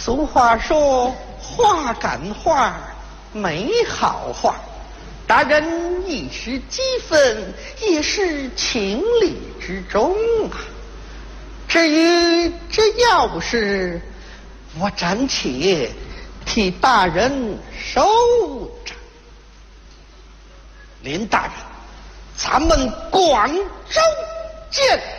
俗话说，话赶话，没好话。大人一时激愤，也是情理之中啊。至于这要事，我暂且替大人收着。林大人，咱们广州见。